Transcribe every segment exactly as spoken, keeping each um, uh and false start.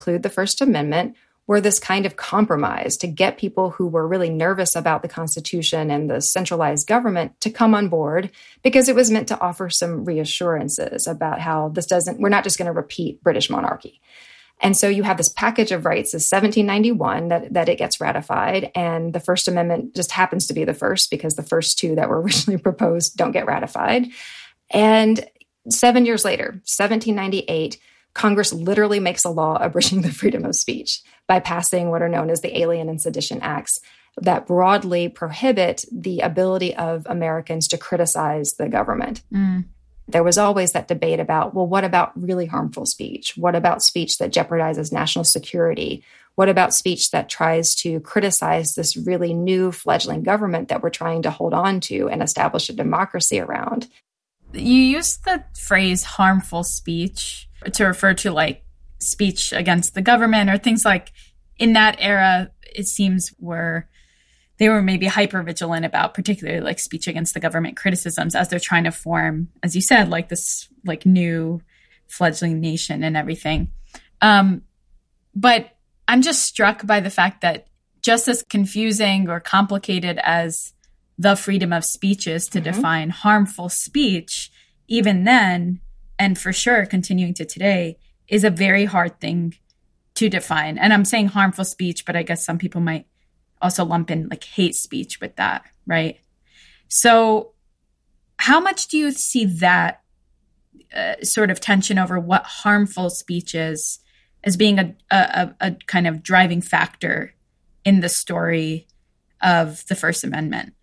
include the First Amendment, were this kind of compromise to get people who were really nervous about the Constitution and the centralized government to come on board, because it was meant to offer some reassurances about how this doesn't, we're not just going to repeat British monarchy. And so you have this package of rights of seventeen ninety-one that, that it gets ratified. And the First Amendment just happens to be the first, because the first two that were originally proposed don't get ratified. And seven years later, seventeen ninety-eight, Congress literally makes a law abridging the freedom of speech by passing what are known as the Alien and Sedition Acts that broadly prohibit the ability of Americans to criticize the government. Mm. There was always that debate about, well, what about really harmful speech? What about speech that jeopardizes national security? What about speech that tries to criticize this really new fledgling government that we're trying to hold on to and establish a democracy around? You used the phrase harmful speech to refer to like speech against the government or things like in that era, it seems were they were maybe hyper vigilant about particularly like speech against the government criticisms as they're trying to form, as you said, like this like new fledgling nation and everything. Um, but I'm just struck by the fact that just as confusing or complicated as the freedom of speech is to mm-hmm. define harmful speech, even then, and for sure continuing to today, is a very hard thing to define. And I'm saying harmful speech, but I guess some people might also lump in like hate speech with that, right? So how much do you see that uh, sort of tension over what harmful speech is as being a, a, a kind of driving factor in the story of the First Amendment?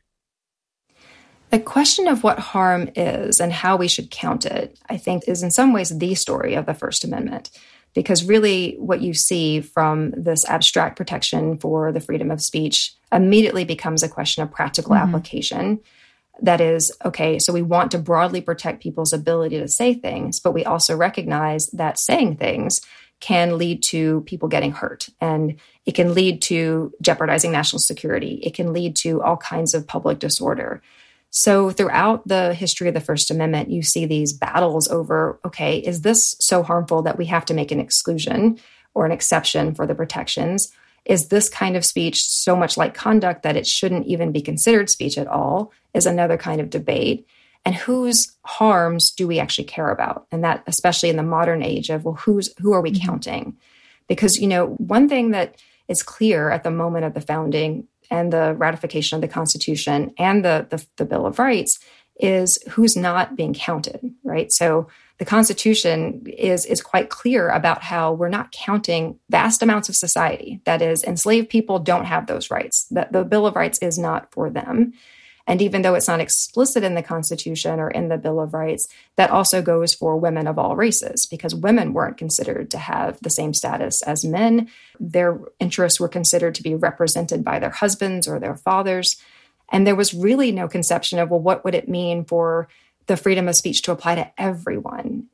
The question of what harm is and how we should count it, I think, is in some ways the story of the First Amendment. Because really what you see from this abstract protection for the freedom of speech immediately becomes a question of practical mm-hmm. application. That is, okay, so we want to broadly protect people's ability to say things, but we also recognize that saying things can lead to people getting hurt, and it can lead to jeopardizing national security. It can lead to all kinds of public disorder. So throughout the history of the First Amendment, you see these battles over, okay, is this so harmful that we have to make an exclusion or an exception for the protections? Is this kind of speech so much like conduct that it shouldn't even be considered speech at all? Is another kind of debate. And whose harms do we actually care about? And that, especially in the modern age of, well, who's who are we mm-hmm. counting? Because, you know, one thing that is clear at the moment of the founding and the ratification of the Constitution and the, the, the Bill of Rights is who's not being counted, right? So the Constitution is, is quite clear about how we're not counting vast amounts of society. That is, enslaved people don't have those rights. That the Bill of Rights is not for them. And even though it's not explicit in the Constitution or in the Bill of Rights, that also goes for women of all races, because women weren't considered to have the same status as men. Their interests were considered to be represented by their husbands or their fathers. And there was really no conception of, well, what would it mean for the freedom of speech to apply to everyone?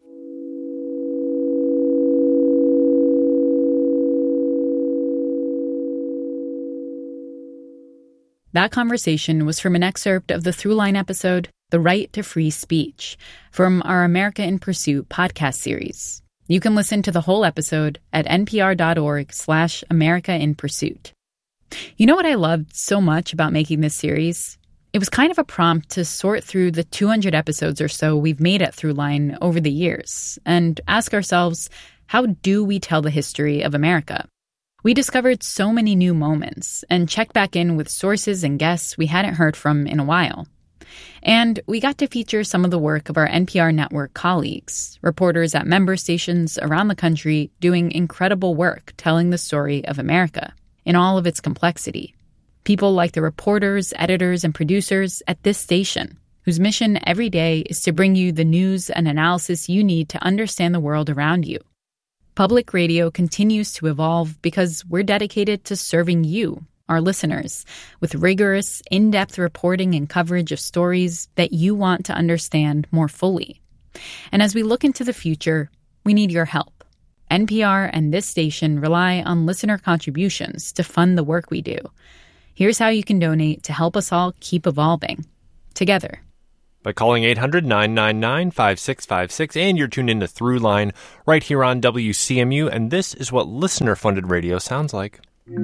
That conversation was from an excerpt of the Throughline episode, The Right to Free Speech, from our America in Pursuit podcast series. You can listen to the whole episode at npr.org slash America in Pursuit. You know what I loved so much about making this series? It was kind of a prompt to sort through the two hundred episodes or so we've made at Throughline over the years and ask ourselves, how do we tell the history of America? We discovered so many new moments and checked back in with sources and guests we hadn't heard from in a while. And we got to feature some of the work of our N P R network colleagues, reporters at member stations around the country doing incredible work telling the story of America in all of its complexity. People like the reporters, editors, and producers at this station, whose mission every day is to bring you the news and analysis you need to understand the world around you. Public radio continues to evolve because we're dedicated to serving you, our listeners, with rigorous, in-depth reporting and coverage of stories that you want to understand more fully. And as we look into the future, we need your help. N P R and this station rely on listener contributions to fund the work we do. Here's how you can donate to help us all keep evolving together. by calling eight hundred nine nine nine five six five six, and you're tuned into Throughline right here on W C M U, and this is what listener-funded radio sounds like.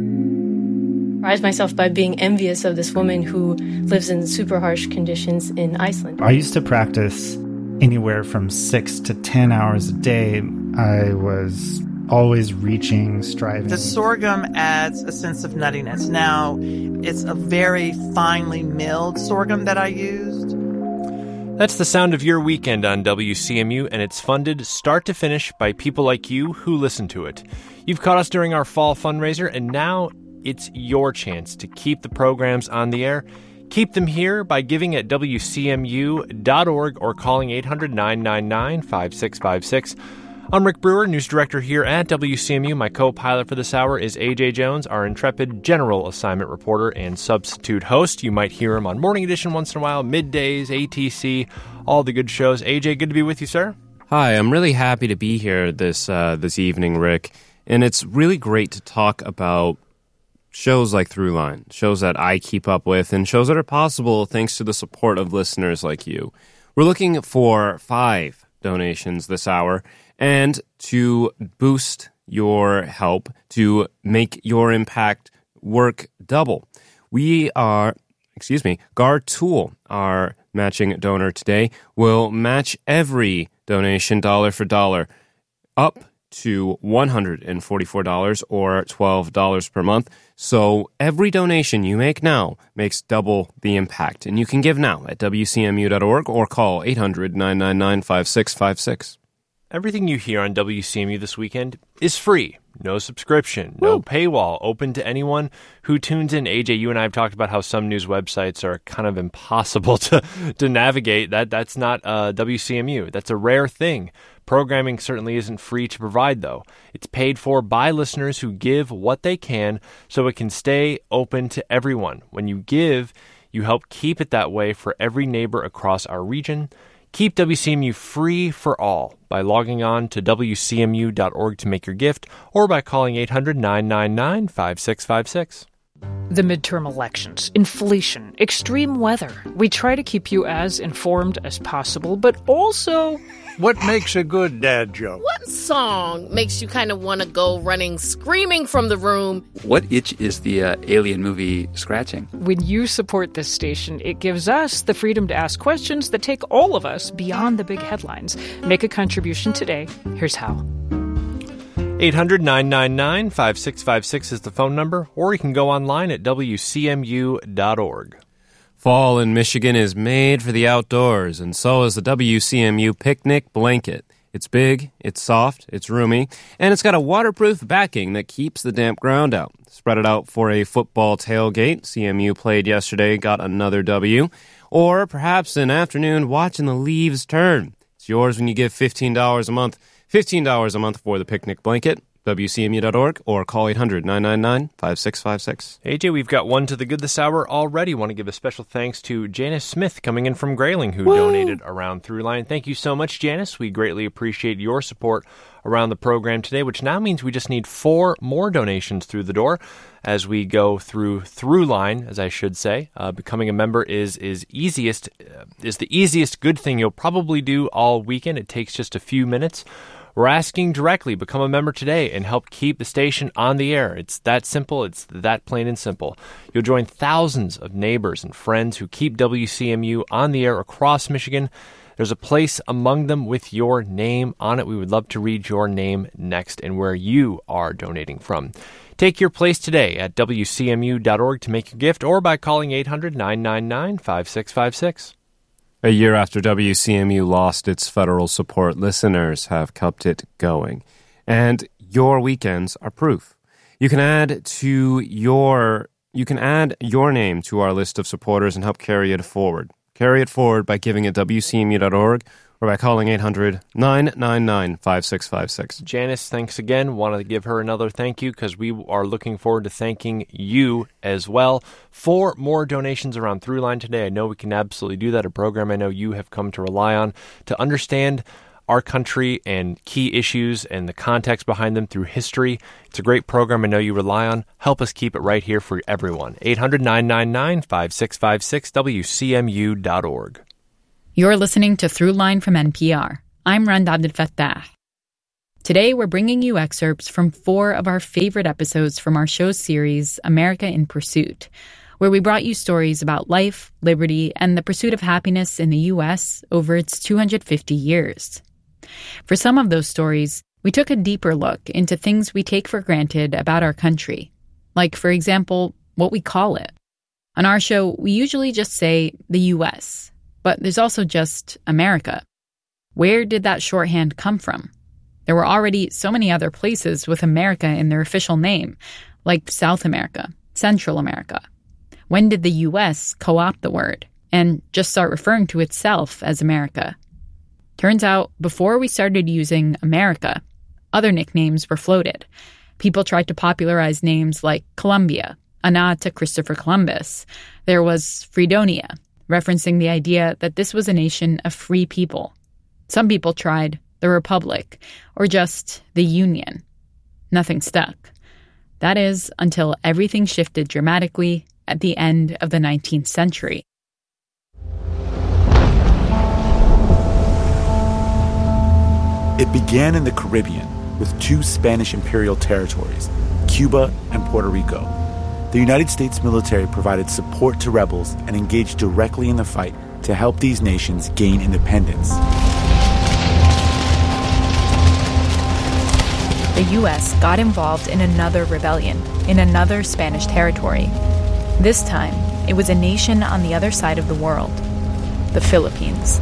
Surprised myself by being envious of this woman who lives in super harsh conditions in Iceland. I used to practice anywhere from six to ten hours a day. I was always reaching, striving. The sorghum adds a sense of nuttiness. Now, it's a very finely milled sorghum that I used. That's the sound of your weekend on W C M U, and it's funded start to finish by people like you who listen to it. You've caught us during our fall fundraiser, and now it's your chance to keep the programs on the air. Keep them here by giving at W C M U dot org or calling eight hundred nine nine nine five six five six. I'm Rick Brewer, news director here at W C M U. My co-pilot for this hour is A J Jones, our intrepid general assignment reporter and substitute host. You might hear him on Morning Edition once in a while, middays, A T C, all the good shows. A J, good to be with you, sir. Hi, I'm really happy to be here this uh, this evening, Rick. And it's really great to talk about shows like Throughline, shows that I keep up with, and shows that are possible thanks to the support of listeners like you. We're looking for five donations this hour, and to boost your help, to make your impact work double, we are, excuse me, Gartool, our matching donor today, will match every donation dollar for dollar up to one hundred forty-four dollars or twelve dollars per month. So every donation you make now makes double the impact. And you can give now at W C M U dot org or call eight hundred nine nine nine five six five six. Everything you hear on W C M U this weekend is free. No subscription, no Woo. paywall, open to anyone who tunes in. A J, you and I have talked about how some news websites are kind of impossible to, to navigate. That That's not uh, W C M U. That's a rare thing. Programming certainly isn't free to provide, though. It's paid for by listeners who give what they can so it can stay open to everyone. When you give, you help keep it that way for every neighbor across our region. Keep W C M U free for all by logging on to W C M U dot org to make your gift or by calling eight hundred nine nine nine five six five six. The midterm elections, inflation, extreme weather. We try to keep you as informed as possible, but also... What makes a good dad joke? What song makes you kind of want to go running, screaming from the room? What itch is the uh, Alien movie scratching? When you support this station, it gives us the freedom to ask questions that take all of us beyond the big headlines. Make a contribution today. Here's how. eight hundred nine nine nine five six five six is the phone number, or you can go online at W C M U dot org. Fall in Michigan is made for the outdoors, and so is the W C M U picnic blanket. It's big, it's soft, it's roomy, and it's got a waterproof backing that keeps the damp ground out. Spread it out for a football tailgate. C M U played yesterday, got another W. Or perhaps an afternoon watching the leaves turn. It's yours when you give fifteen dollars a month. fifteen dollars a month for the picnic blanket. W C M U dot org or call eight hundred nine nine nine five six five six. A J, we've got one to the good this hour already. Want to give a special thanks to Janice Smith coming in from Grayling, who Woo! donated around Throughline. Thank you so much, Janice. We greatly appreciate your support around the program today, which now means we just need four more donations through the door as we go through Throughline, as I should say. Uh, becoming a member is is easiest uh, is the easiest good thing you'll probably do all weekend. It takes just a few minutes. We're asking directly, become a member today and help keep the station on the air. It's that simple. It's that plain and simple. You'll join thousands of neighbors and friends who keep W C M U on the air across Michigan. There's a place among them with your name on it. We would love to read your name next and where you are donating from. Take your place today at W C M U dot org to make your gift or by calling eight hundred nine nine nine five six five six. A year after W C M U lost its federal support, listeners have kept it going. And your weekends are proof. You can add to your you can add your name to our list of supporters and help carry it forward. Carry it forward by giving at W C M U dot org or by calling eight hundred nine nine nine five six five six. Janice, thanks again. Wanted to give her another thank you because we are looking forward to thanking you as well. For more donations around Throughline today, I know we can absolutely do that. A program I know you have come to rely on to understand our country and key issues and the context behind them through history. It's a great program I know you rely on. Help us keep it right here for everyone. eight hundred nine nine nine five six five six, W C M U dot org. You're listening to Throughline from N P R. I'm Rand Abdelfatah. Today, we're bringing you excerpts from four of our favorite episodes from our show series, America in Pursuit, where we brought you stories about life, liberty, and the pursuit of happiness in the U S over its two hundred fifty years. For some of those stories, we took a deeper look into things we take for granted about our country, like, for example, what we call it. On our show, we usually just say the U S, but there's also just America. Where did that shorthand come from? There were already so many other places with America in their official name, like South America, Central America. When did the U S co-opt the word and just start referring to itself as America? Turns out, before we started using America, other nicknames were floated. People tried to popularize names like Colombia, a nod to Christopher Columbus. There was Fredonia, referencing the idea that this was a nation of free people. Some people tried the Republic, or just the Union. Nothing stuck. That is, until everything shifted dramatically at the end of the nineteenth century. It began in the Caribbean with two Spanish imperial territories, Cuba and Puerto Rico. The United States military provided support to rebels and engaged directly in the fight to help these nations gain independence. The U S got involved in another rebellion, in another Spanish territory. This time, it was a nation on the other side of the world, the Philippines.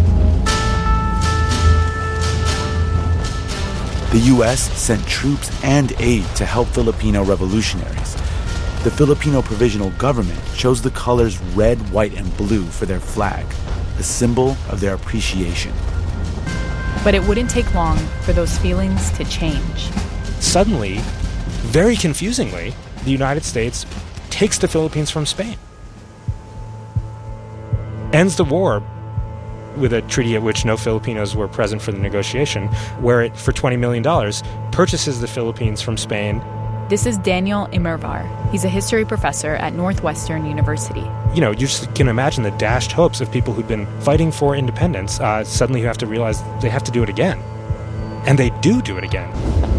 The U S sent troops and aid to help Filipino revolutionaries. The Filipino Provisional Government chose the colors red, white, and blue for their flag, a symbol of their appreciation. But it wouldn't take long for those feelings to change. Suddenly, very confusingly, the United States takes the Philippines from Spain. Ends the war with a treaty at which no Filipinos were present for the negotiation, where it, for twenty million dollars, purchases the Philippines from Spain. This is Daniel Immerwahr. He's a history professor at Northwestern University. You know, you just can imagine the dashed hopes of people who'd been fighting for independence. Uh, suddenly you have to realize they have to do it again. And they do do it again.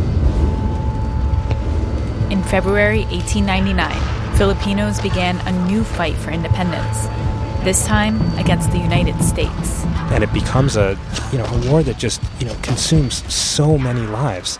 In February eighteen ninety-nine, Filipinos began a new fight for independence, this time against the United States. And it becomes a, you know, a war that just, you know, consumes so many lives.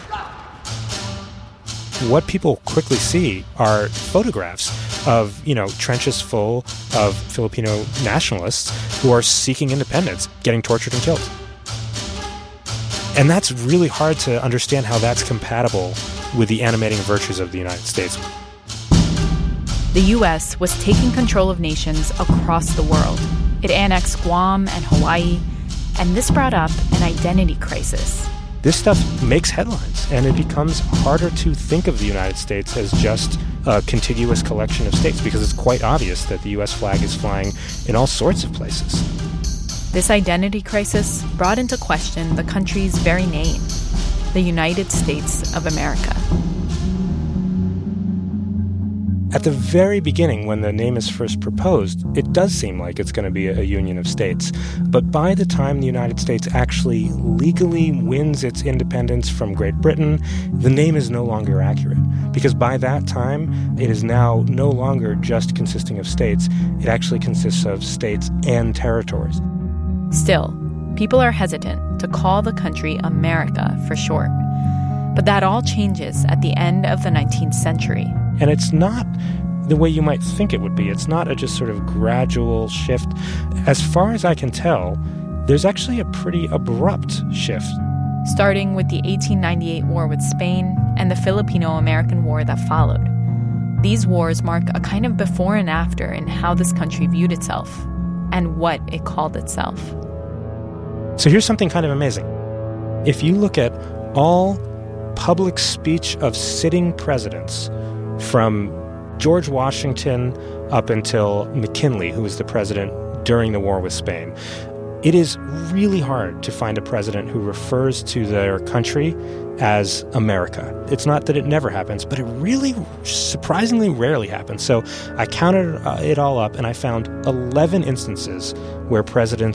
What people quickly see are photographs of, you know, trenches full of Filipino nationalists who are seeking independence, getting tortured and killed. And that's really hard to understand how that's compatible with the animating virtues of the United States. The U S was taking control of nations across the world. It annexed Guam and Hawaii, and this brought up an identity crisis. This stuff makes headlines, and it becomes harder to think of the United States as just a contiguous collection of states, because it's quite obvious that the U S flag is flying in all sorts of places. This identity crisis brought into question the country's very name, the United States of America. At the very beginning, when the name is first proposed, it does seem like it's going to be a union of states. But by the time the United States actually legally wins its independence from Great Britain, the name is no longer accurate. Because by that time, it is now no longer just consisting of states. It actually consists of states and territories. Still, people are hesitant to call the country America for short. But that all changes at the end of the nineteenth century. And it's not the way you might think it would be. It's not a just sort of gradual shift. As far as I can tell, there's actually a pretty abrupt shift. Starting with the eighteen ninety-eight war with Spain and the Filipino-American War that followed. These wars mark a kind of before and after in how this country viewed itself and what it called itself. So here's something kind of amazing. If you look at all public speech of sitting presidents, from George Washington up until McKinley, who was the president during the war with Spain, it is really hard to find a president who refers to their country as America. It's not that it never happens, but it really surprisingly rarely happens. So I counted it all up, and I found eleven instances where presidents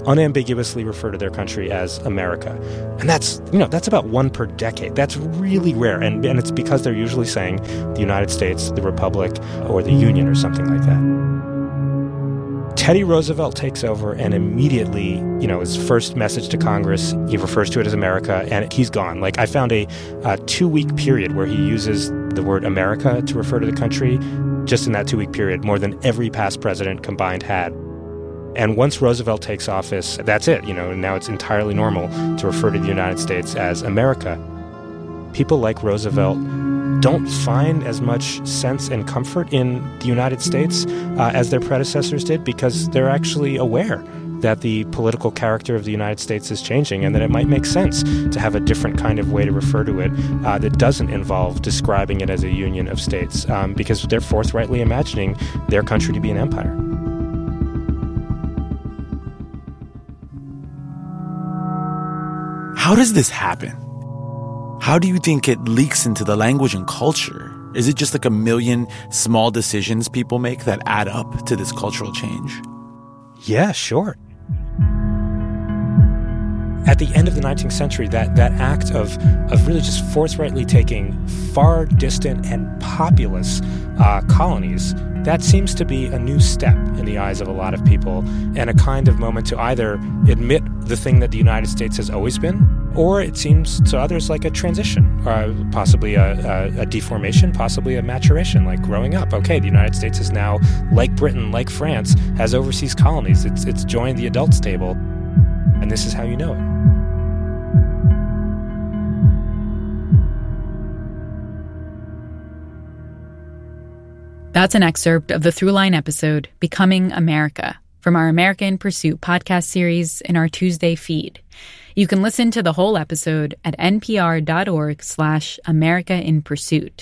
unambiguously refer to their country as America. And that's, you know, that's about one per decade. That's really rare. And, and it's because they're usually saying the United States, the Republic, or the Union or something like that. Teddy Roosevelt takes over and immediately, you know, his first message to Congress, he refers to it as America, and he's gone. Like, I found a, a two-week period where he uses the word America to refer to the country, just in that two-week period, more than every past president combined had. And once Roosevelt takes office, that's it, you know, and now it's entirely normal to refer to the United States as America. People like Roosevelt don't find as much sense and comfort in the United States uh, as their predecessors did, because they're actually aware that the political character of the United States is changing and that it might make sense to have a different kind of way to refer to it uh, that doesn't involve describing it as a union of states, um, because they're forthrightly imagining their country to be an empire. How does this happen? How do you think it leaks into the language and culture? Is it just like a million small decisions people make that add up to this cultural change? Yeah, sure. At the end of the nineteenth century, that, that act of, of really just forthrightly taking far distant and populous uh, colonies, that seems to be a new step in the eyes of a lot of people, and a kind of moment to either admit the thing that the United States has always been, or it seems to others like a transition, or possibly a, a, a deformation, possibly a maturation, like growing up. Okay, the United States is now, like Britain, like France, has overseas colonies. It's, it's joined the adults table, and this is how you know it. That's an excerpt of the Throughline episode, Becoming America, from our America in Pursuit podcast series in our Tuesday feed. You can listen to the whole episode at npr.org slash America in Pursuit.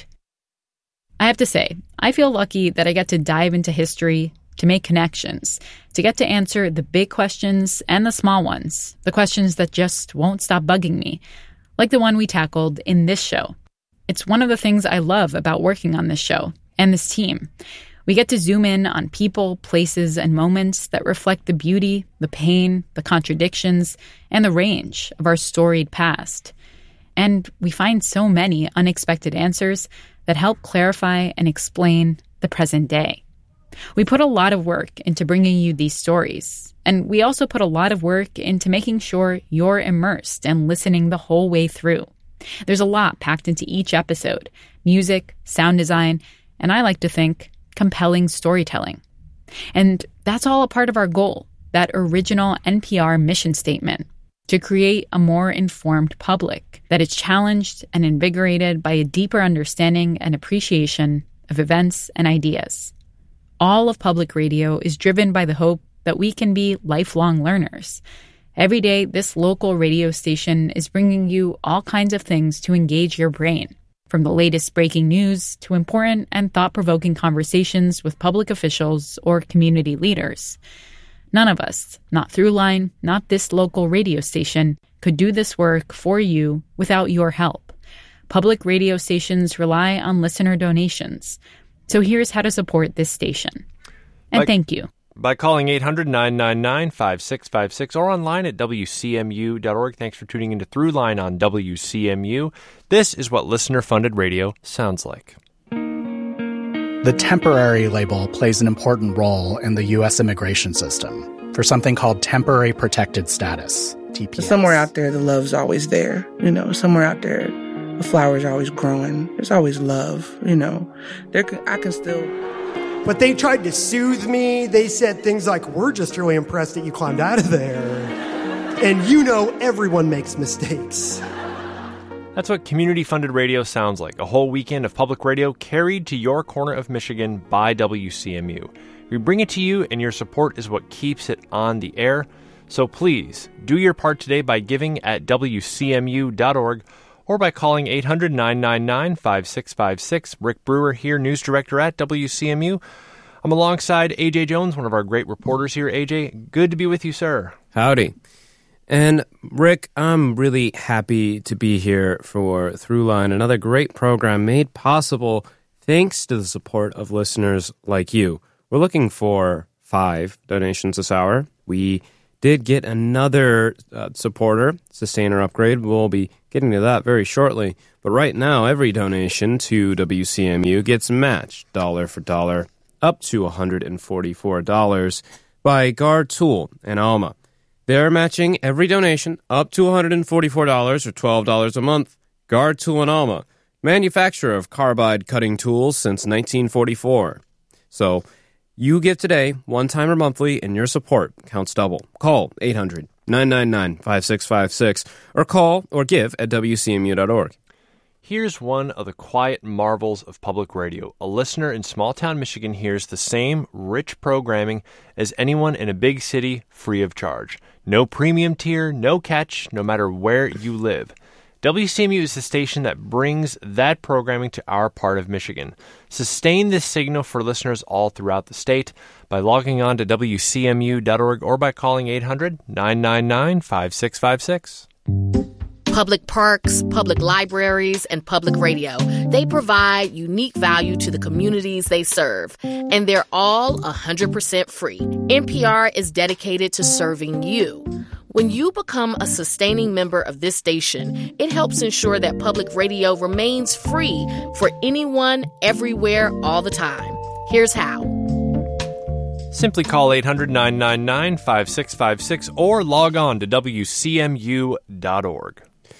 I have to say, I feel lucky that I get to dive into history, to make connections, to get to answer the big questions and the small ones, the questions that just won't stop bugging me, like the one we tackled in this show. It's one of the things I love about working on this show and this team. We get to zoom in on people, places, and moments that reflect the beauty, the pain, the contradictions, and the range of our storied past. And we find so many unexpected answers that help clarify and explain the present day. We put a lot of work into bringing you these stories, and we also put a lot of work into making sure you're immersed and listening the whole way through. There's a lot packed into each episode: music, sound design, and I like to think, compelling storytelling. And that's all a part of our goal, that original N P R mission statement, to create a more informed public that is challenged and invigorated by a deeper understanding and appreciation of events and ideas. All of public radio is driven by the hope that we can be lifelong learners. Every day, this local radio station is bringing you all kinds of things to engage your brain, from the latest breaking news to important and thought-provoking conversations with public officials or community leaders. None of us, not Throughline, not this local radio station, could do this work for you without your help. Public radio stations rely on listener donations. So here's how to support this station. And by, thank you. By calling eight hundred, nine nine nine, five six five six or online at W C M U dot org. Thanks for tuning into Throughline on W C M U. This is what listener-funded radio sounds like. The temporary label plays an important role in the U S immigration system for something called temporary protected status, T P S. Somewhere out there, the love's always there. You know, somewhere out there, the flowers are always growing. There's always love, you know. There, can, I can still... But they tried to soothe me. They said things like, we're just really impressed that you climbed out of there. And you know everyone makes mistakes. That's what community-funded radio sounds like. A whole weekend of public radio carried to your corner of Michigan by W C M U. We bring it to you, and your support is what keeps it on the air. So please, do your part today by giving at W C M U dot org or by calling eight hundred, nine nine nine, five six five six. Rick Brewer here, news director at W C M U. I'm alongside A J Jones, one of our great reporters here. A J, good to be with you, sir. Howdy. And Rick, I'm really happy to be here for Throughline, another great program made possible thanks to the support of listeners like you. We're looking for five donations this hour. We did get another uh, supporter, sustainer upgrade. We'll be getting to that very shortly. But right now, every donation to W C M U gets matched dollar for dollar up to one hundred forty-four dollars by Guard Tool and Alma. They're matching every donation up to one hundred forty-four dollars or twelve dollars a month. Guard Tool and Alma, manufacturer of carbide cutting tools since nineteen forty-four. So you give today, one time or monthly, and your support counts double. Call eight hundred, nine nine nine, five six five six or call or give at W C M U dot org. Here's one of the quiet marvels of public radio. A listener in small-town Michigan hears the same rich programming as anyone in a big city, free of charge. No premium tier, no catch, no matter where you live. W C M U is the station that brings that programming to our part of Michigan. Sustain this signal for listeners all throughout the state by logging on to W C M U dot org or by calling eight hundred, nine nine nine, five six five six. Public parks, public libraries, and public radio. They provide unique value to the communities they serve, and they're all one hundred percent free. N P R is dedicated to serving you. When you become a sustaining member of this station, it helps ensure that public radio remains free for anyone, everywhere, all the time. Here's how. Simply call eight hundred, nine nine nine, five six five six or log on to W C M U dot org.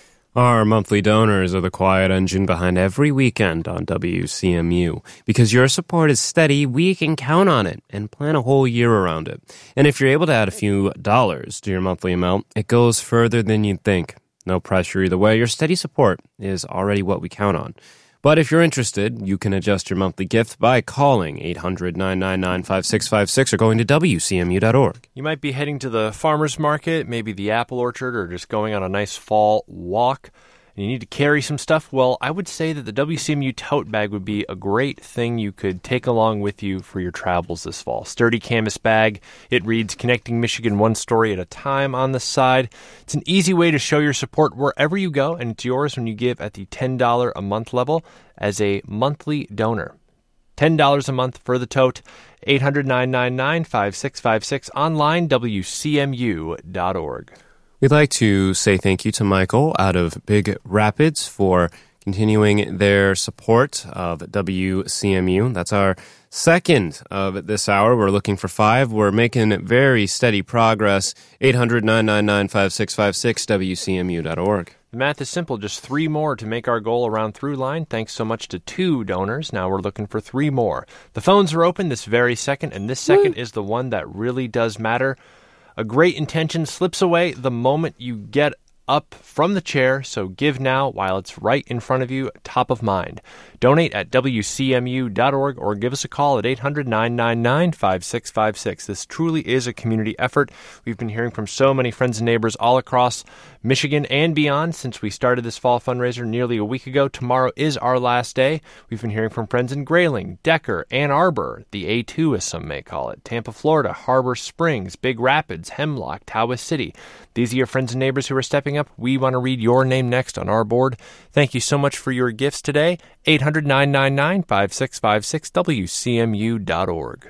Our monthly donors are the quiet engine behind every weekend on W C M U. Because your support is steady, we can count on it and plan a whole year around it. And if you're able to add a few dollars to your monthly amount, it goes further than you'd think. No pressure either way. Your steady support is already what we count on. But if you're interested, you can adjust your monthly gift by calling eight hundred, nine nine nine, five six five six or going to W C M U dot org. You might be heading to the farmer's market, maybe the apple orchard, or just going on a nice fall walk, and you need to carry some stuff. Well, I would say that the W C M U tote bag would be a great thing you could take along with you for your travels this fall. Sturdy canvas bag. It reads Connecting Michigan One Story at a Time on the side. It's an easy way to show your support wherever you go, and it's yours when you give at the ten dollars a month level as a monthly donor. ten dollars a month for the tote. eight hundred, nine nine nine, five six five six. Online, W C M U dot org. We'd like to say thank you to Michael out of Big Rapids for continuing their support of W C M U. That's our second of this hour. We're looking for five. We're making very steady progress. eight hundred, nine nine nine, five six five six, W C M U dot org. The math is simple. Just three more to make our goal around Throughline. Thanks so much to two donors. Now we're looking for three more. The phones are open this very second, and this second is the one that really does matter. A great intention slips away the moment you get up from the chair, so give now while it's right in front of you, top of mind. Donate at W C M U dot org or give us a call at eight hundred, nine nine nine, five six five six. This truly is a community effort. We've been hearing from so many friends and neighbors all across Michigan and beyond since we started this fall fundraiser nearly a week ago. Tomorrow is our last day. We've been hearing from friends in Grayling, Decker, Ann Arbor, the A two as some may call it, Tampa, Florida, Harbor Springs, Big Rapids, Hemlock, Tawas City. These are your friends and neighbors who are stepping up. We want to read your name next on our board. Thank you so much for your gifts today. eight hundred, nine nine nine, five six five six, W C M U dot org.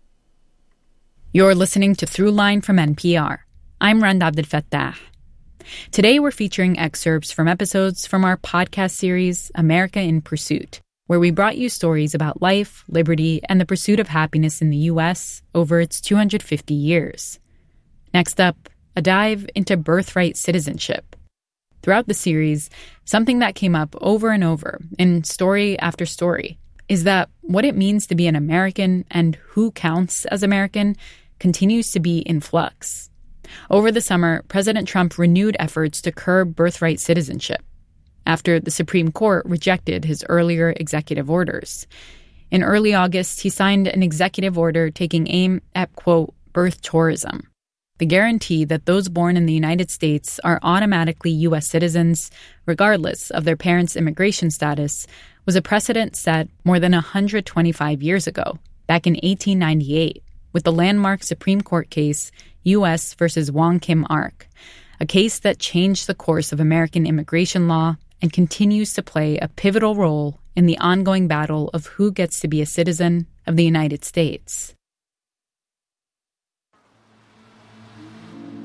You're listening to Throughline from N P R. I'm Rand Abdel Fattah. Today we're featuring excerpts from episodes from our podcast series, America in Pursuit, where we brought you stories about life, liberty, and the pursuit of happiness in the U S over its two hundred fifty years. Next up, a dive into birthright citizenship. Throughout the series, something that came up over and over in story after story is that what it means to be an American and who counts as American continues to be in flux. Over the summer, President Trump renewed efforts to curb birthright citizenship after the Supreme Court rejected his earlier executive orders. In early August, he signed an executive order taking aim at, quote, birth tourism, the guarantee that those born in the United States are automatically U S citizens, regardless of their parents' immigration status, was a precedent set more than one hundred twenty-five years ago, back in eighteen ninety-eight, with the landmark Supreme Court case U S versus Wong Kim Ark, a case that changed the course of American immigration law and continues to play a pivotal role in the ongoing battle of who gets to be a citizen of the United States.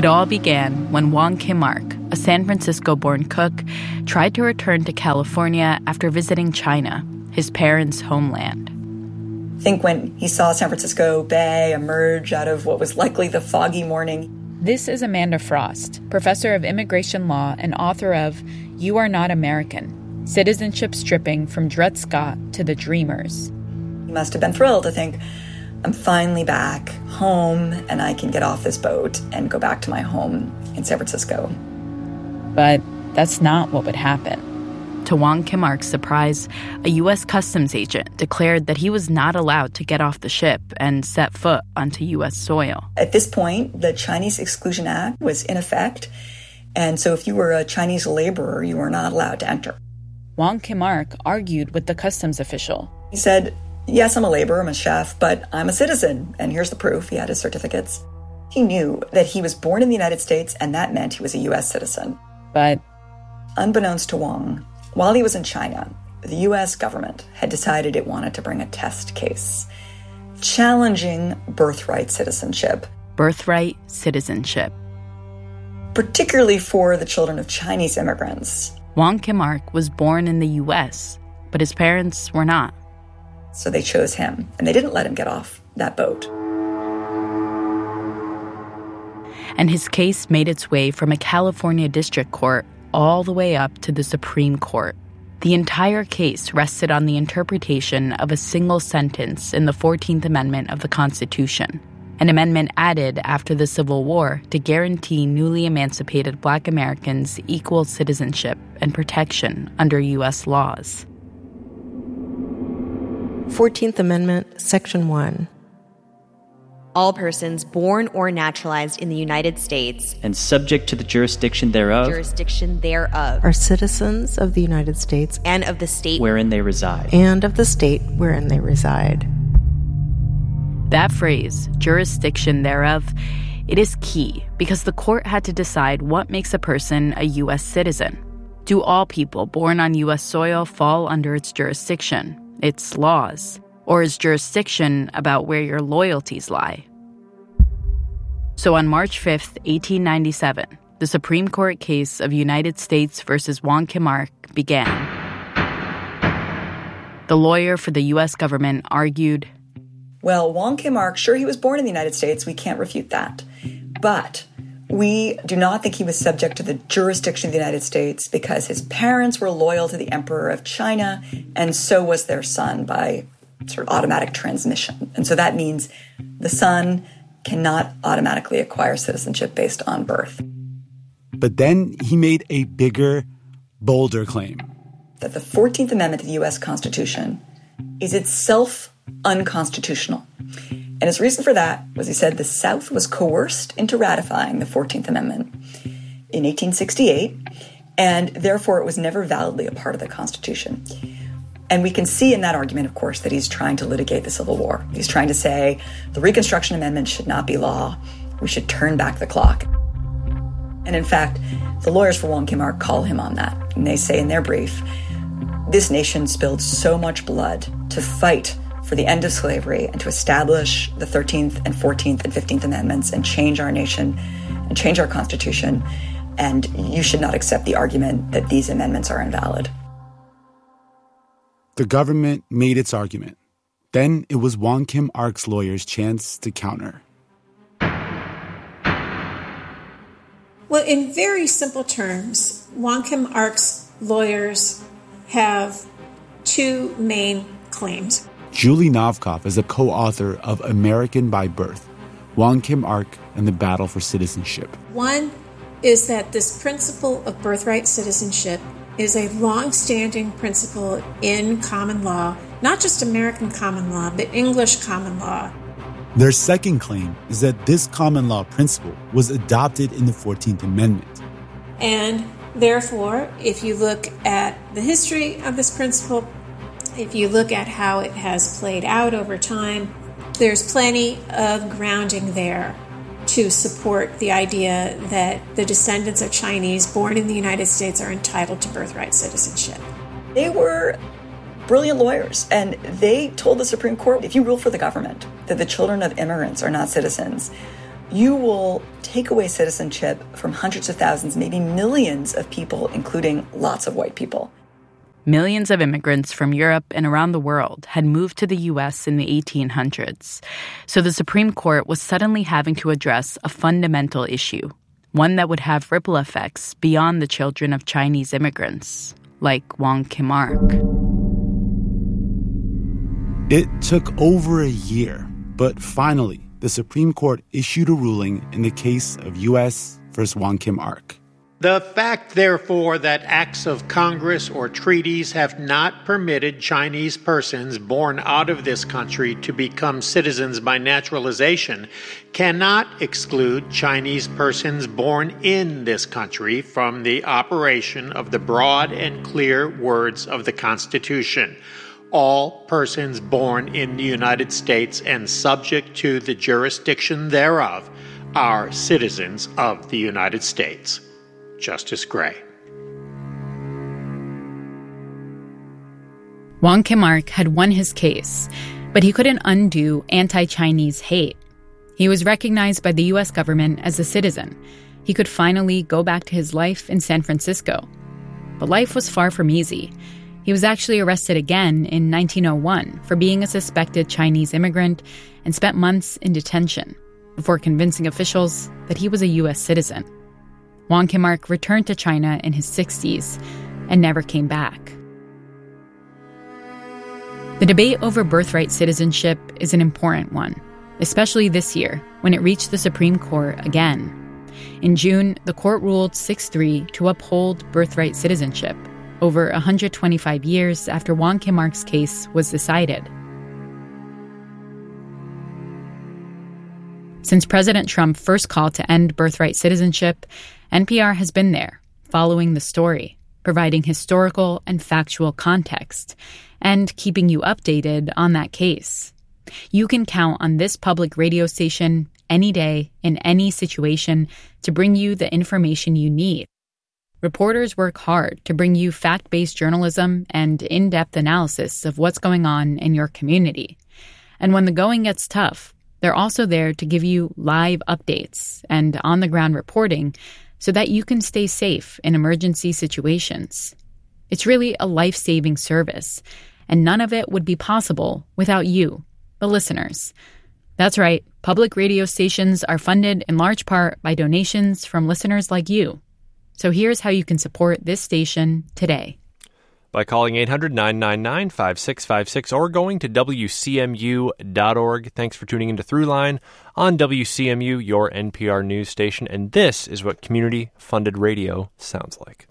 It all began when Wong Kim-ark, a San Francisco-born cook, tried to return to California after visiting China, his parents' homeland. I think when he saw San Francisco Bay emerge out of what was likely the foggy morning. This is Amanda Frost, professor of immigration law and author of You Are Not American, Citizenship Stripping from Dred Scott to the Dreamers. He must have been thrilled to think, I'm finally back home and I can get off this boat and go back to my home in San Francisco. But that's not what would happen. To Wong Kim-ark's surprise, a U S customs agent declared that he was not allowed to get off the ship and set foot onto U S soil. At this point, the Chinese Exclusion Act was in effect, and so if you were a Chinese laborer, you were not allowed to enter. Wong Kim-ark argued with the customs official. He said, yes, I'm a laborer, I'm a chef, but I'm a citizen, and here's the proof. He had his certificates. He knew that he was born in the United States, and that meant he was a U S citizen. But unbeknownst to Wong, while he was in China, the U S government had decided it wanted to bring a test case, challenging birthright citizenship. Birthright citizenship. Particularly for the children of Chinese immigrants. Wong Kim-ark was born in the U S, but his parents were not. So they chose him, and they didn't let him get off that boat. And his case made its way from a California district court all the way up to the Supreme Court. The entire case rested on the interpretation of a single sentence in the fourteenth Amendment of the Constitution, an amendment added after the Civil War to guarantee newly emancipated Black Americans equal citizenship and protection under U S laws. fourteenth Amendment, Section one. All persons born or naturalized in the United States and subject to the jurisdiction thereof, jurisdiction thereof are citizens of the United States and of the state wherein they reside. And of the state wherein they reside. That phrase, jurisdiction thereof, it is key because the court had to decide what makes a person a U S citizen. Do all people born on U S soil fall under its jurisdiction, its laws? Or is jurisdiction about where your loyalties lie? So on March fifth, eighteen ninety-seven, the Supreme Court case of United States versus Wong Kim-ark began. The lawyer for the U S government argued, well, Wong Kim-ark, sure, he was born in the United States. We can't refute that. But we do not think he was subject to the jurisdiction of the United States because his parents were loyal to the Emperor of China, and so was their son by sort of automatic transmission. And so that means the son cannot automatically acquire citizenship based on birth. But then he made a bigger, bolder claim. That the fourteenth Amendment to the U S Constitution is itself unconstitutional. And his reason for that was he said the South was coerced into ratifying the fourteenth Amendment in eighteen sixty-eight, and therefore it was never validly a part of the Constitution. And we can see in that argument, of course, that he's trying to litigate the Civil War. He's trying to say the Reconstruction Amendment should not be law. We should turn back the clock. And in fact, the lawyers for Wong Kim-ark call him on that. And they say in their brief, this nation spilled so much blood to fight for the end of slavery and to establish the thirteenth and fourteenth and fifteenth Amendments and change our nation and change our Constitution. And you should not accept the argument that these amendments are invalid. The government made its argument. Then it was Wong Kim-ark's lawyers' chance to counter. Well, in very simple terms, Wong Kim-ark's lawyers have two main claims. Julie Novkoff is a co-author of American by Birth, Wong Kim-ark and the Battle for Citizenship. One is that this principle of birthright citizenship is a long-standing principle in common law, not just American common law, but English common law. Their second claim is that this common law principle was adopted in the fourteenth Amendment. And therefore, if you look at the history of this principle, if you look at how it has played out over time, there's plenty of grounding there to support the idea that the descendants of Chinese born in the United States are entitled to birthright citizenship. They were brilliant lawyers, and they told the Supreme Court, if you rule for the government that the children of immigrants are not citizens, you will take away citizenship from hundreds of thousands, maybe millions of people, including lots of white people. Millions of immigrants from Europe and around the world had moved to the U S in the eighteen hundreds. So the Supreme Court was suddenly having to address a fundamental issue, one that would have ripple effects beyond the children of Chinese immigrants, like Wong Kim-ark. It took over a year, but finally, the Supreme Court issued a ruling in the case of U S versus Wong Kim-ark. The fact, therefore, that acts of Congress or treaties have not permitted Chinese persons born out of this country to become citizens by naturalization cannot exclude Chinese persons born in this country from the operation of the broad and clear words of the Constitution. All persons born in the United States and subject to the jurisdiction thereof are citizens of the United States. Justice Gray. Wong Kim-ark had won his case, but he couldn't undo anti-Chinese hate. He was recognized by the U S government as a citizen. He could finally go back to his life in San Francisco. But life was far from easy. He was actually arrested again in nineteen oh one for being a suspected Chinese immigrant and spent months in detention before convincing officials that he was a U S citizen. Wong Kim-ark returned to China in his sixties and never came back. The debate over birthright citizenship is an important one, especially this year when it reached the Supreme Court again. In June, the court ruled six three to uphold birthright citizenship over one hundred twenty-five years after Wong Kim-ark's case was decided. Since President Trump first called to end birthright citizenship, N P R has been there, following the story, providing historical and factual context, and keeping you updated on that case. You can count on this public radio station any day, in any situation, to bring you the information you need. Reporters work hard to bring you fact-based journalism and in-depth analysis of what's going on in your community. And when the going gets tough, they're also there to give you live updates and on-the-ground reporting so that you can stay safe in emergency situations. It's really a life-saving service, and none of it would be possible without you, the listeners. That's right, public radio stations are funded in large part by donations from listeners like you. So here's how you can support this station today. By calling eight hundred, nine nine nine, five six five six or going to W C M U dot org. Thanks for tuning into Throughline on W C M U, your N P R news station. And this is what community-funded radio sounds like.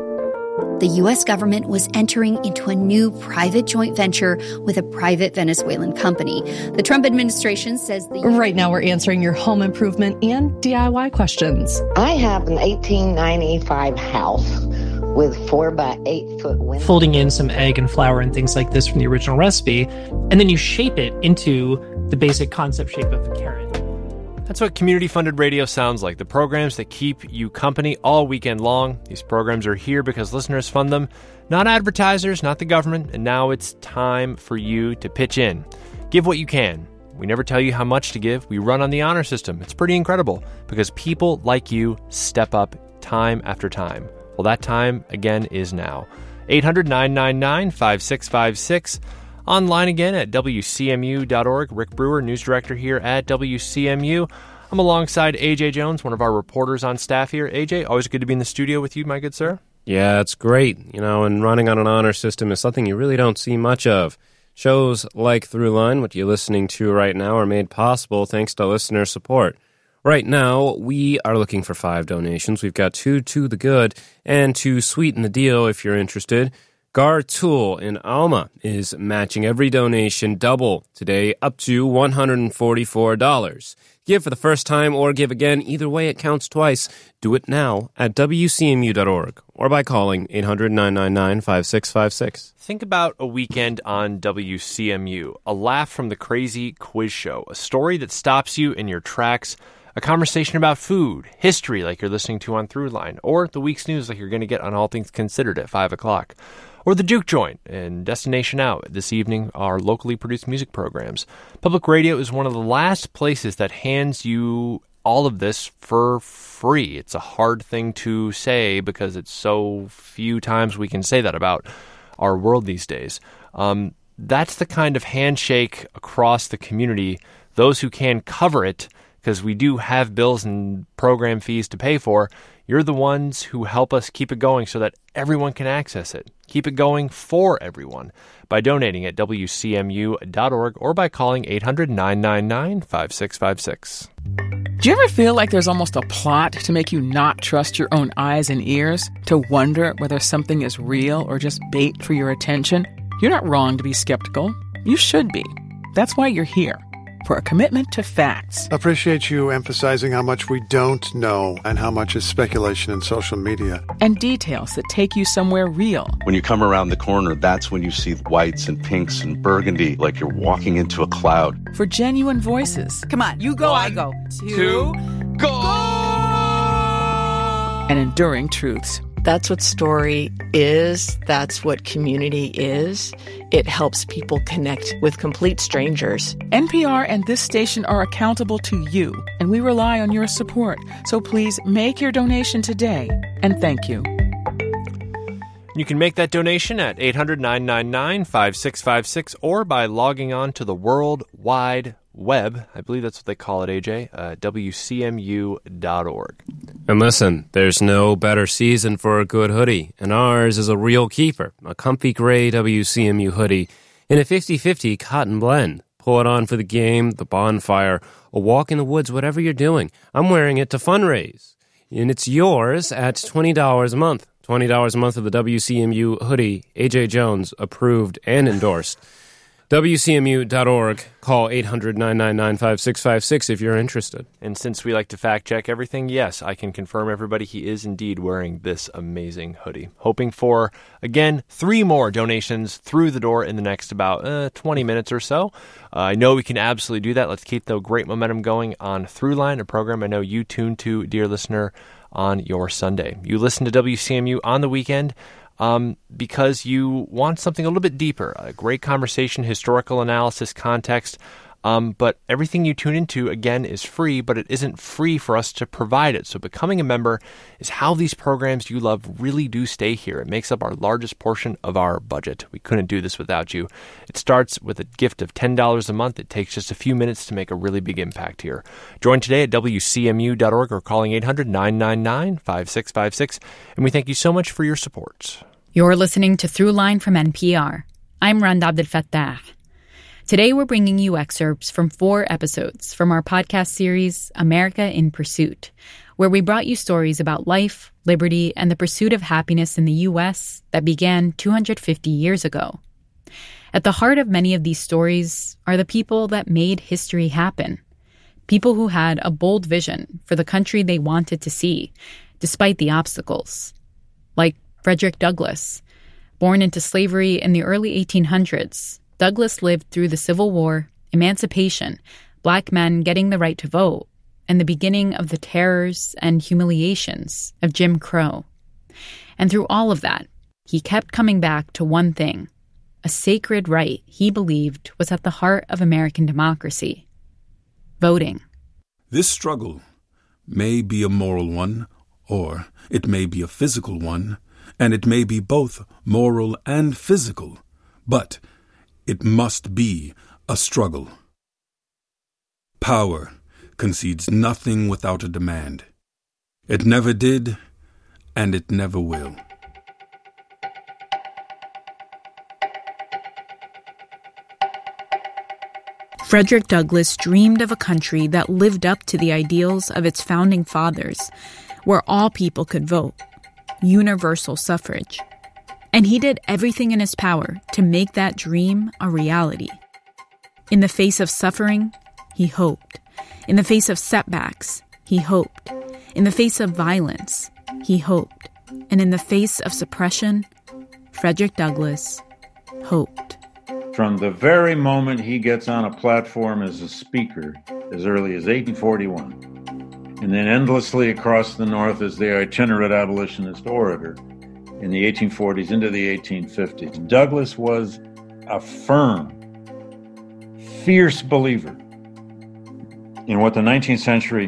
The U S government was entering into a new private joint venture with a private Venezuelan company. The Trump administration says the... Right now we're answering your home improvement and D I Y questions. I have an eighteen ninety-five house with four by eight foot windows. Folding in some egg and flour and things like this from the original recipe, and then you shape it into the basic concept shape of a carrot. That's what community-funded radio sounds like, the programs that keep you company all weekend long. These programs are here because listeners fund them, not advertisers, not the government, and now it's time for you to pitch in. Give what you can. We never tell you how much to give. We run on the honor system. It's pretty incredible because people like you step up time after time. Well, that time, again, is now. eight hundred, nine nine nine, five six five six. Online again at W C M U dot org. Rick Brewer, news director here at W C M U. I'm alongside A J Jones, one of our reporters on staff here. A J, always good to be in the studio with you, my good sir. Yeah, it's great. You know, and running on an honor system is something you really don't see much of. Shows like Throughline, what you're listening to right now, are made possible thanks to listener support. Right now, we are looking for five donations. We've got two to the good, and to sweeten the deal, if you're interested, Gar Tool in Alma is matching every donation double today, up to one hundred forty-four dollars. Give for the first time or give again. Either way, it counts twice. Do it now at W C M U dot org or by calling eight hundred, nine nine nine, five six five six. Think about a weekend on W C M U, a laugh from the crazy quiz show, a story that stops you in your tracks, a conversation about food, history like you're listening to on Throughline, or the week's news like you're going to get on All Things Considered at five o'clock. Or the Juke Joint and Destination Out this evening are locally produced music programs. Public radio is one of the last places that hands you all of this for free. It's a hard thing to say because it's so few times we can say that about our world these days. Um, that's the kind of handshake across the community. Those who can cover it, because we do have bills and program fees to pay for, you're the ones who help us keep it going so that everyone can access it. Keep it going for everyone by donating at W C M U dot org or by calling eight hundred, nine nine nine, five six five six. Do you ever feel like there's almost a plot to make you not trust your own eyes and ears? To wonder whether something is real or just bait for your attention? You're not wrong to be skeptical. You should be. That's why you're here. For a commitment to facts. Appreciate you emphasizing how much we don't know and how much is speculation in social media. And details that take you somewhere real. When you come around the corner, that's when you see whites and pinks and burgundy, like you're walking into a cloud. For genuine voices. Come on, you go, One, I go. Two, two go! And enduring truths. That's what story is. That's what community is. It helps people connect with complete strangers. N P R and this station are accountable to you, and we rely on your support. So please make your donation today, and thank you. You can make that donation at eight hundred, nine nine nine, five six five six or by logging on to the World Wide Web. I believe that's what they call it, A J, uh, W C M U dot org. And listen, there's no better season for a good hoodie, and ours is a real keeper, a comfy gray W C M U hoodie in a fifty-fifty cotton blend. Pull it on for the game, the bonfire, a walk in the woods, whatever you're doing. I'm wearing it to fundraise, and it's yours at twenty dollars a month. twenty dollars a month for the W C M U hoodie, A J Jones approved and endorsed. W C M U dot org. Call eight hundred, nine nine nine, five six five six if you're interested. And since we like to fact-check everything, yes, I can confirm, everybody, he is indeed wearing this amazing hoodie. Hoping for, again, three more donations through the door in the next about uh, twenty minutes or so. Uh, I know we can absolutely do that. Let's keep the great momentum going on Throughline, a program I know you tune to, dear listener, on your Sunday. You listen to W C M U on the weekend um, because you want something a little bit deeper, a great conversation, historical analysis, context. Um, but everything you tune into, again, is free, but it isn't free for us to provide it. So becoming a member is how these programs you love really do stay here. It makes up our largest portion of our budget. We couldn't do this without you. It starts with a gift of ten dollars a month. It takes just a few minutes to make a really big impact here. Join today at W C M U dot org or calling eight hundred, nine nine nine, five six five six. And we thank you so much for your support. You're listening to Throughline from N P R. I'm Randa Abdel Fattah. Today, we're bringing you excerpts from four episodes from our podcast series, America in Pursuit, where we brought you stories about life, liberty, and the pursuit of happiness in the U S that began two hundred fifty years ago. At the heart of many of these stories are the people that made history happen, people who had a bold vision for the country they wanted to see, despite the obstacles. Like Frederick Douglass. Born into slavery in the early eighteen hundreds, Douglass lived through the Civil War, emancipation, black men getting the right to vote, and the beginning of the terrors and humiliations of Jim Crow. And through all of that, he kept coming back to one thing, a sacred right he believed was at the heart of American democracy: voting. This struggle may be a moral one, or it may be a physical one, and it may be both moral and physical, but it must be a struggle. Power concedes nothing without a demand. It never did, and it never will. Frederick Douglass dreamed of a country that lived up to the ideals of its founding fathers, where all people could vote, universal suffrage. And he did everything in his power to make that dream a reality. In the face of suffering, he hoped. In the face of setbacks, he hoped. In the face of violence, he hoped. And in the face of suppression, Frederick Douglass hoped. From the very moment he gets on a platform as a speaker, as early as eighteen forty-one, and then endlessly across the North as the itinerant abolitionist orator in the eighteen forties into the eighteen fifties, Douglass was a firm, fierce believer in what the nineteenth century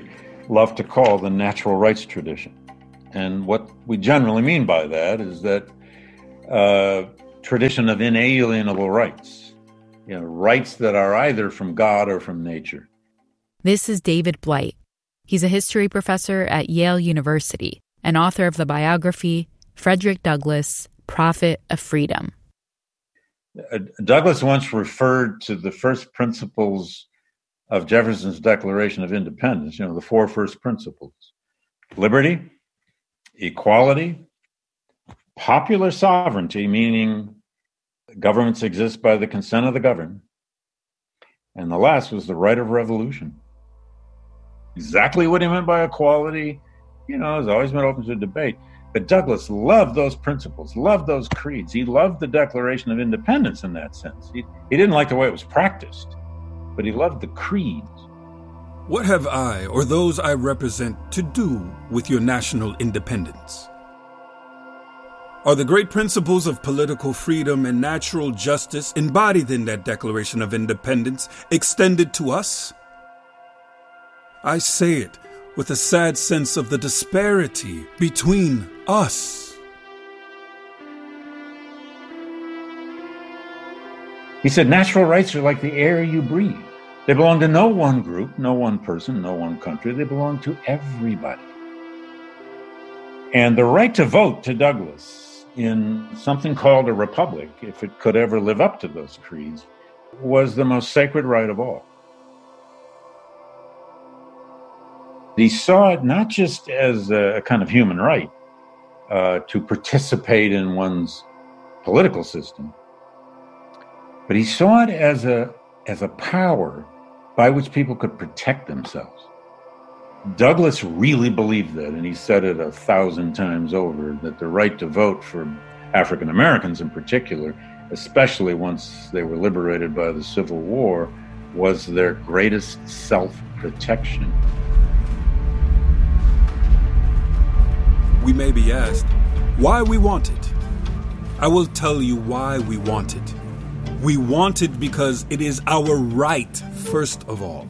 love to call the natural rights tradition. And what we generally mean by that is that uh, tradition of inalienable rights, you know, rights that are either from God or from nature. This is David Blight. He's a history professor at Yale University and author of the biography Frederick Douglass, Prophet of Freedom. Uh, Douglass once referred to the first principles of Jefferson's Declaration of Independence, you know, the four first principles: liberty, equality, popular sovereignty, meaning governments exist by the consent of the governed, and the last was the right of revolution. Exactly what he meant by equality, you know, has always been open to debate. But Douglass loved those principles, loved those creeds. He loved the Declaration of Independence in that sense. He, he didn't like the way it was practiced, but he loved the creeds. What have I, or those I represent, to do with your national independence? Are the great principles of political freedom and natural justice embodied in that Declaration of Independence extended to us? I say it with a sad sense of the disparity between us. He said, natural rights are like the air you breathe. They belong to no one group, no one person, no one country. They belong to everybody. And the right to vote to Douglass in something called a republic, if it could ever live up to those creeds, was the most sacred right of all. He saw it not just as a kind of human right uh, to participate in one's political system, but he saw it as a as a power by which people could protect themselves. Douglass really believed that, and he said it a thousand times over, that the right to vote for African Americans in particular, especially once they were liberated by the Civil War, was their greatest self-protection. We may be asked why we want it. I will tell you why we want it. We want it because it is our right, first of all.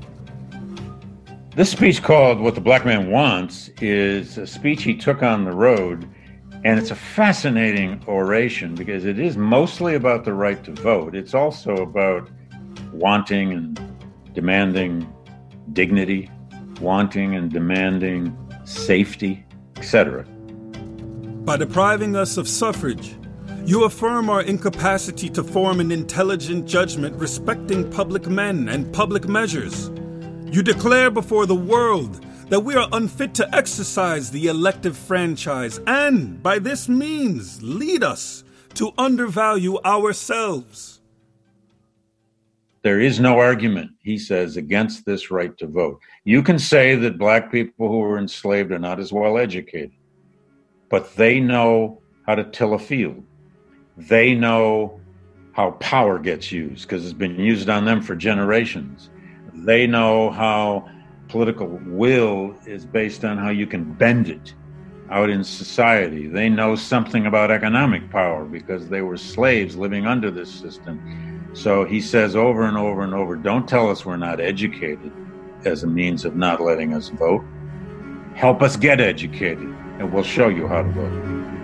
This speech called What the Black Man Wants is a speech he took on the road, and it's a fascinating oration because it is mostly about the right to vote. It's also about wanting and demanding dignity, wanting and demanding safety, et cetera. By depriving us of suffrage, you affirm our incapacity to form an intelligent judgment respecting public men and public measures. You declare before the world that we are unfit to exercise the elective franchise and, by this means, lead us to undervalue ourselves. There is no argument, he says, against this right to vote. You can say that black people who were enslaved are not as well educated, but they know how to till a field. They know how power gets used because it's been used on them for generations. They know how political will is based on how you can bend it out in society. They know something about economic power because they were slaves living under this system. So he says over and over and over, don't tell us we're not educated as a means of not letting us vote. Help us get educated, and we'll show you how to vote.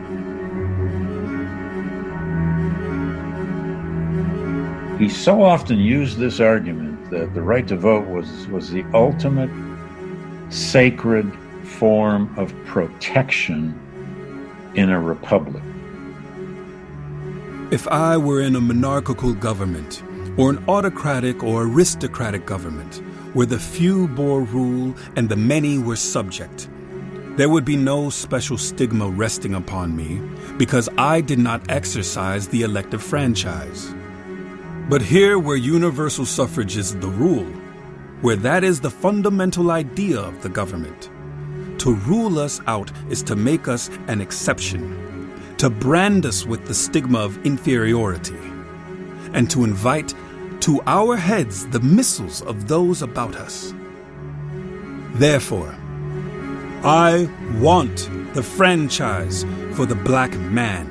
He so often used this argument that the right to vote was, was the ultimate sacred form of protection in a republic. If I were in a monarchical government, or an autocratic or aristocratic government, where the few bore rule and the many were subject, there would be no special stigma resting upon me because I did not exercise the elective franchise. But here, where universal suffrage is the rule, where that is the fundamental idea of the government, to rule us out is to make us an exception, to brand us with the stigma of inferiority, and to invite to our heads the missiles of those about us. Therefore, I want the franchise for the black man.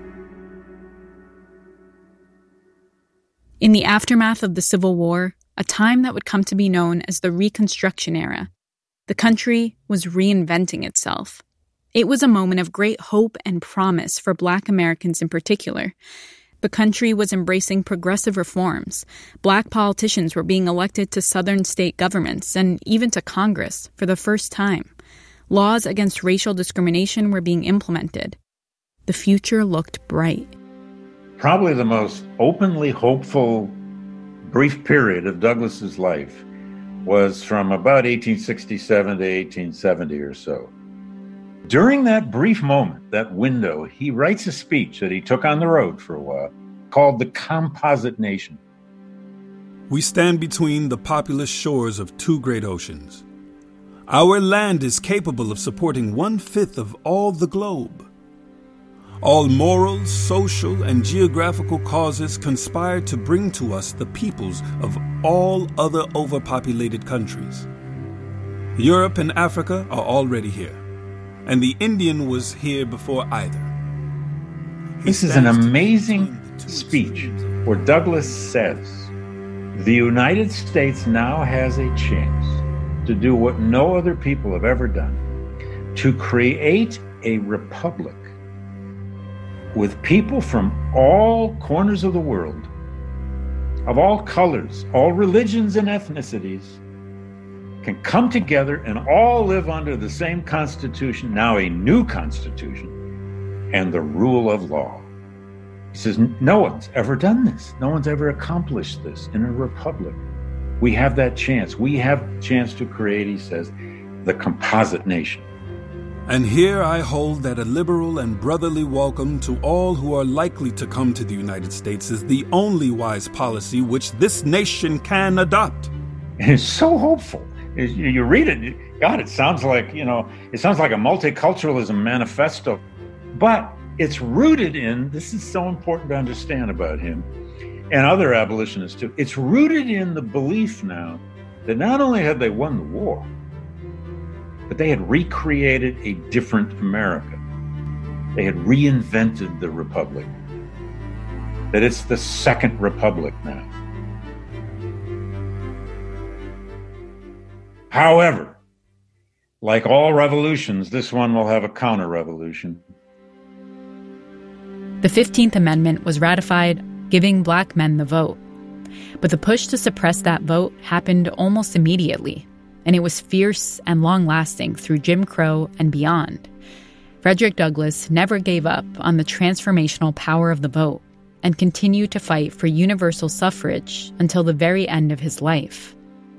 In the aftermath of the Civil War, a time that would come to be known as the Reconstruction Era, The country was reinventing itself. It was a moment of great hope and promise for Black Americans in particular. The country was embracing progressive reforms. Black politicians were being elected to southern state governments and even to Congress for the first time. Laws against racial discrimination were being implemented. The future looked bright. Probably the most openly hopeful brief period of Douglas's life was from about eighteen sixty-seven to eighteen seventy or so. During that brief moment, that window, he writes a speech that he took on the road for a while called The Composite Nation. We stand between the populous shores of two great oceans. Our land is capable of supporting one-fifth of all the globe. All moral, social, and geographical causes conspire to bring to us the peoples of all other overpopulated countries. Europe and Africa are already here, and the Indian was here before either. This is an amazing speech where Douglas says, the United States now has a chance to do what no other people have ever done, to create a republic with people from all corners of the world, of all colors, all religions and ethnicities, can come together and all live under the same Constitution, now a new Constitution, and the rule of law. He says, no one's ever done this. No one's ever accomplished this in a republic. We have that chance. We have a chance to create, he says, the composite nation. And here I hold that a liberal and brotherly welcome to all who are likely to come to the United States is the only wise policy which this nation can adopt. And it's so hopeful. You read it, God, it sounds like, you know, it sounds like a multiculturalism manifesto. But it's rooted in, this is so important to understand about him, and other abolitionists too, it's rooted in the belief now that not only had they won the war, but they had recreated a different America. They had reinvented the republic. That it's the second republic now. However, like all revolutions, this one will have a counter-revolution. The fifteenth Amendment was ratified, giving Black men the vote. But the push to suppress that vote happened almost immediately, and it was fierce and long-lasting through Jim Crow and beyond. Frederick Douglass never gave up on the transformational power of the vote and continued to fight for universal suffrage until the very end of his life.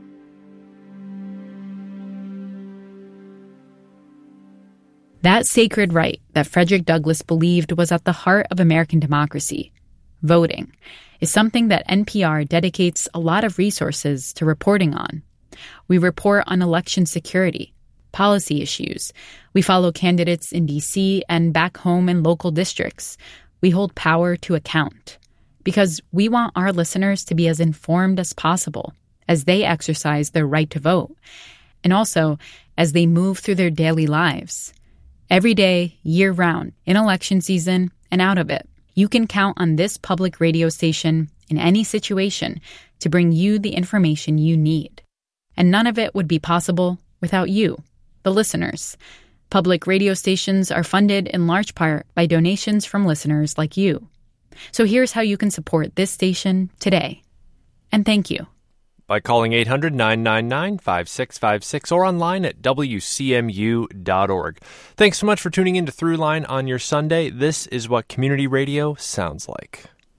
That sacred right that Frederick Douglass believed was at the heart of American democracy, voting, is something that N P R dedicates a lot of resources to reporting on. We report on election security, policy issues. We follow candidates in D C and back home in local districts. We hold power to account because we want our listeners to be as informed as possible as they exercise their right to vote, and also as they move through their daily lives. Every day, year-round, in election season and out of it, you can count on this public radio station in any situation to bring you the information you need. And none of it would be possible without you, the listeners. Public radio stations are funded in large part by donations from listeners like you. So here's how you can support this station today. And thank you. By calling eight hundred, nine nine nine, five six five six or online at W C M U dot org. Thanks so much for tuning in to Throughline on your Sunday. This is what community radio sounds like.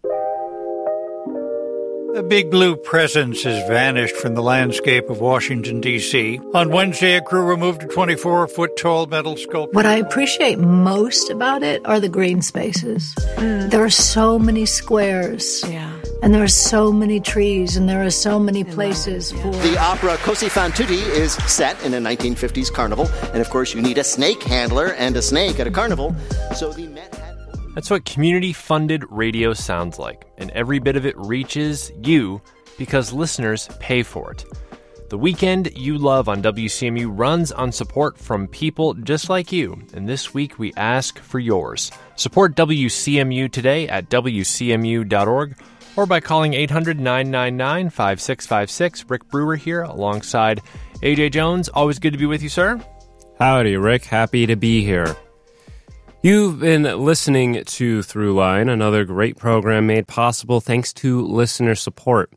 A big blue presence has vanished from the landscape of Washington, D C On Wednesday, a crew removed a twenty-four foot tall metal sculpture. What I appreciate most about it are the green spaces. Mm. There are so many squares. Yeah. And there are so many trees, and there are so many places for... The opera Così fan tutti is set in a nineteen fifties carnival. And, of course, you need a snake handler and a snake at a carnival. So the Met had... That's what community-funded radio sounds like. And every bit of it reaches you because listeners pay for it. The Weekend You Love on W C M U runs on support from people just like you. And this week, we ask for yours. Support W C M U today at W C M U dot org. Or by calling eight hundred, nine nine nine, five six five six. Rick Brewer here alongside A J Jones, always good to be with you, sir. Howdy, Rick. Happy to be here. You've been listening to Throughline, another great program made possible thanks to listener support.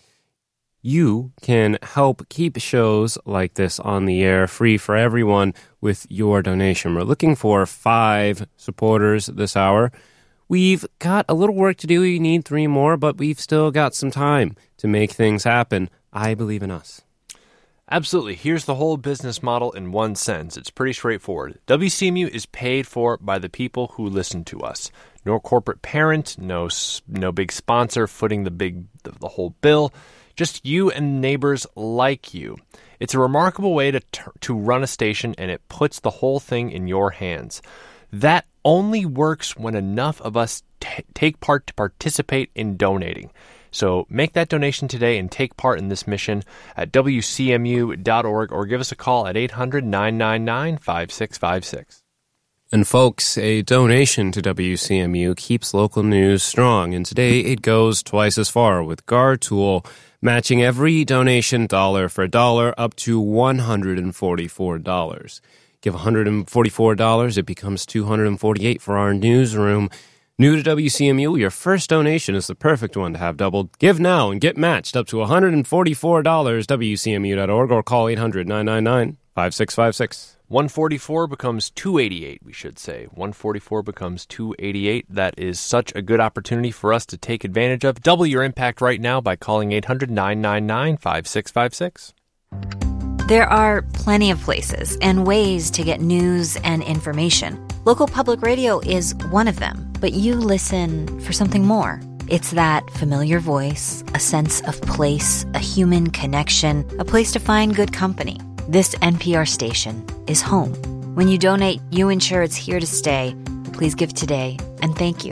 You can help keep shows like this on the air free for everyone with your donation. We're looking for five supporters this hour. We've got a little work to do. We need three more, but we've still got some time to make things happen. I believe in us. Absolutely. Here's the whole business model in one sentence. It's pretty straightforward. W C M U is paid for by the people who listen to us. No corporate parent, no no big sponsor footing the big the, the whole bill. Just you and neighbors like you. It's a remarkable way to to run a station, and it puts the whole thing in your hands. That only works when enough of us t- take part to participate in donating. So make that donation today and take part in this mission at W C M U dot org or give us a call at eight hundred, nine nine nine, five six five six. And folks, a donation to W C M U keeps local news strong, and today it goes twice as far with Guard Tool matching every donation dollar for dollar up to one hundred forty-four dollars. Give one hundred forty-four dollars, it becomes two hundred forty-eight dollars for our newsroom. New to W C M U, your first donation is the perfect one to have doubled. Give now and get matched up to one hundred forty-four dollars, W C M U dot org, or call eight hundred, nine nine nine, five six five six. one forty-four becomes two eighty-eight, we should say. one forty-four becomes two eighty-eight. That is such a good opportunity for us to take advantage of. Double your impact right now by calling eight hundred, nine nine nine, five six five six. There are plenty of places and ways to get news and information. Local public radio is one of them, but you listen for something more. It's that familiar voice, a sense of place, a human connection, a place to find good company. This N P R station is home. When you donate, you ensure it's here to stay. Please give today, and thank you.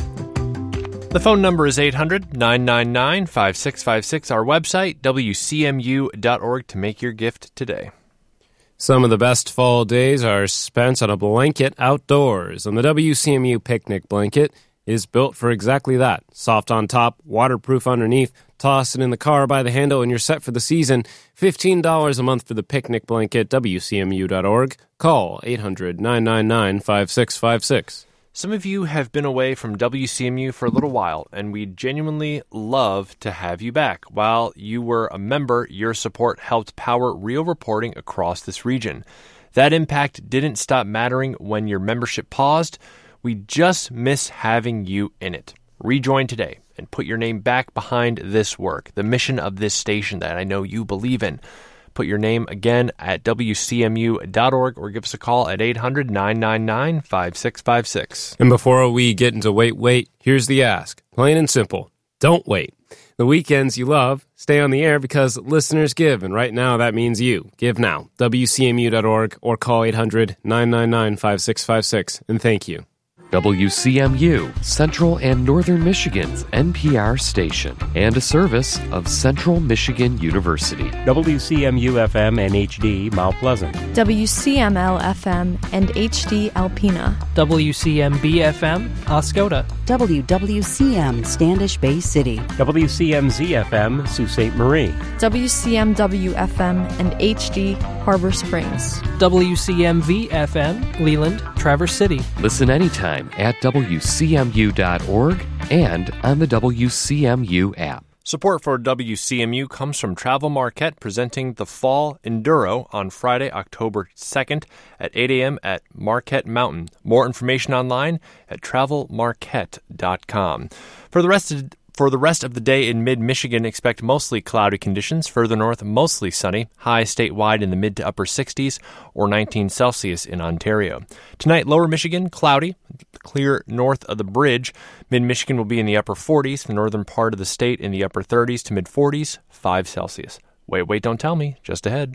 The phone number is eight hundred, nine nine nine, five six five six. Our website, W C M U dot org, to make your gift today. Some of the best fall days are spent on a blanket outdoors, and the W C M U picnic blanket is built for exactly that. Soft on top, waterproof underneath. Toss it in the car by the handle, and you're set for the season. fifteen dollars a month for the picnic blanket, W C M U dot org. Call eight hundred, nine nine nine, five six five six. Some of you have been away from W C M U for a little while, and we genuinely love to have you back. While you were a member, your support helped power real reporting across this region. That impact didn't stop mattering when your membership paused. We just miss having you in it. Rejoin today and put your name back behind this work, the mission of this station that I know you believe in. Put your name again at W C M U dot org or give us a call at eight hundred, nine nine nine, five six five six. And before we get into wait, wait, here's the ask. Plain and simple. Don't wait. The weekends you love, stay on the air because listeners give, and right now that means you. Give now. W C M U dot org or call eight hundred, nine nine nine, five six five six. And thank you. W C M U, Central and Northern Michigan's N P R station, and a service of Central Michigan University. W C M U F M and H D, Mount Pleasant. W C M L F M and H D, Alpena. W C M B F M, Oscoda. W W C M, Standish Bay City. W C M Z F M, Sault Ste. Marie. W C M W F M and H D, Harbor Springs. W C M V F M, Leland, Traverse City. Listen anytime at W C M U dot org and on the W C M U app. Support for W C M U comes from Travel Marquette, presenting the Fall Enduro on Friday, October second at eight a.m. at Marquette Mountain. More information online at travel marquette dot com. For the rest of For the rest of the day in mid-Michigan, expect mostly cloudy conditions. Further north, mostly sunny. High statewide in the mid to upper sixties or nineteen Celsius in Ontario. Tonight, lower Michigan, cloudy. Clear north of the bridge. Mid-Michigan will be in the upper forties. The northern part of the state in the upper thirties to mid-forties, five Celsius. Wait, wait, don't tell me. Just ahead.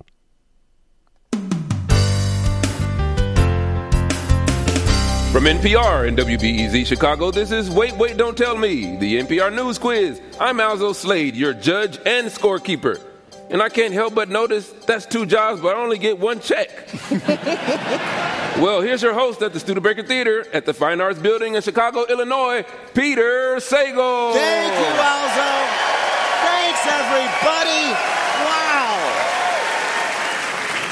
From N P R and W B E Z Chicago, this is Wait, Wait, Don't Tell Me, the N P R News Quiz. I'm Alzo Slade, your judge and scorekeeper. And I can't help but notice that's two jobs, but I only get one check. Well, here's your host at the Studebaker Theater at the Fine Arts Building in Chicago, Illinois, Peter Sagal. Thank you, Alzo. Thanks, everybody. Wow.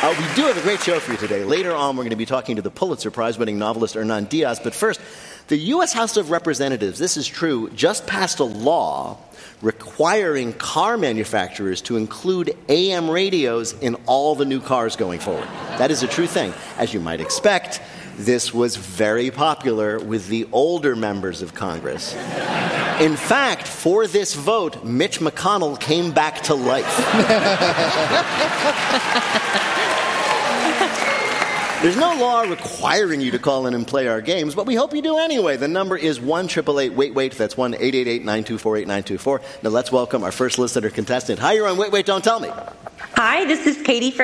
Uh, we do have a great show for you today. Later on, we're going to be talking to the Pulitzer Prize-winning novelist Hernan Diaz. But first, the U S House of Representatives, this is true, just passed a law requiring car manufacturers to include A M radios in all the new cars going forward. That is a true thing. As you might expect, this was very popular with the older members of Congress. In fact, for this vote, Mitch McConnell came back to life. There's no law requiring you to call in and play our games, but we hope you do anyway. The number is one eight eight eight wait wait. That's one eight eight eight nine two four eight nine two four. Now let's welcome our first listener contestant. Hi, you're on Wait, Wait, Don't Tell Me. Hi, this is Katie from